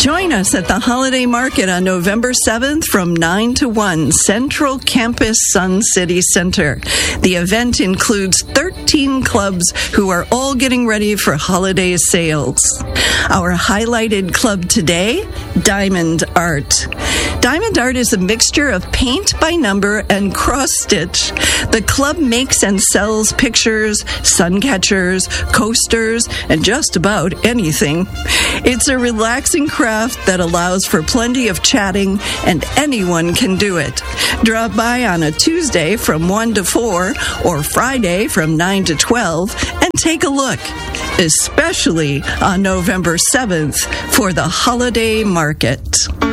Join us at the Holiday Market on November 7th from 9 to 1, Central Campus Sun City Center. The event includes 13 clubs who are all getting ready for holiday sales. Our highlighted club today, Diamond Art. Diamond Art is a mixture of paint by number and cross-stitch. The club makes and sells pictures, sun catchers, coasters, and just about anything. It's a relaxing craft that allows for plenty of chatting, and anyone can do it. Drop by on a Tuesday from 1 to 4 or Friday from 9 to 12 and take a look, especially on November 7th for the Holiday Market.